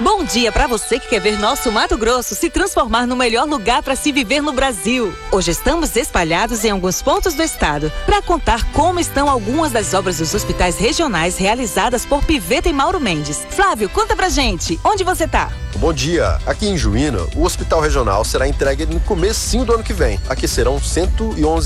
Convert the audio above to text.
Bom dia para você que quer ver nosso Mato Grosso se transformar no melhor lugar para se viver no Brasil. Hoje estamos espalhados em alguns pontos do estado para contar como estão algumas das obras dos hospitais regionais realizadas por Piveta e Mauro Mendes. Flávio, conta pra gente, onde você tá? Bom dia. Aqui em Juína, o Hospital Regional será entregue no comecinho do ano que vem. Aqui serão 111